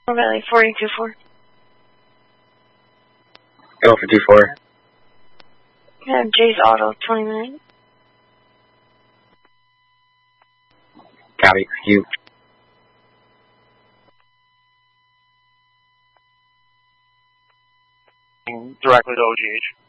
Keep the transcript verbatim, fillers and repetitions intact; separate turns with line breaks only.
Valley, forty two four.
Go for two four.
Yeah, Jay's Auto, twenty minutes.
Copy, you.
Directly to O G H.